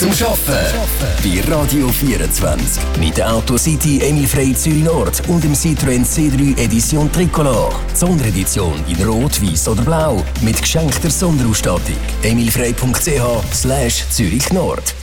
zum Arbeiten. Bei Radio 24. Mit der Autocity Emil Frey Zürich Nord und dem Citroën C3 Edition Tricolor. Sonderedition in Rot, Weiß oder Blau. Mit geschenkter Sonderausstattung. emilfrey.ch/Zürich Nord.